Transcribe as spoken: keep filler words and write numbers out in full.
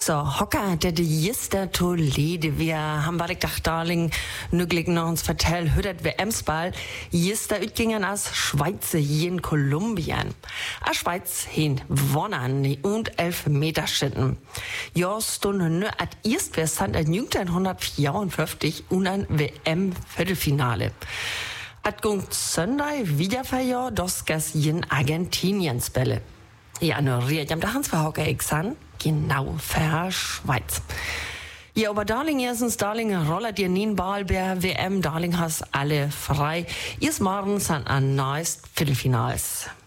So, Hocker, der de Jister Tolede, wir haben war ich gedacht, Darling, nüglich noch uns vertell, hüdet wir Emsball, Jister utgingen as Schweizer hier in Kolumbien. A Schweiz hin, wonnen und elf Meter schitten. Ja, stunde nö, at erst wir sind in neunzehnhundertvierundfünfzig und ein W M-Viertelfinale. At gung Sonntag wieder für ja, das gas in Argentinien spelle. Ja, nur riet jam da Hans verhocker ich san, genau für Schweiz. Ja, aber Darling, erstens, Darling, rollert dir nie Ball bei W M, Darling, hast alle frei. Erst morgen sind ein neues Viertelfinals.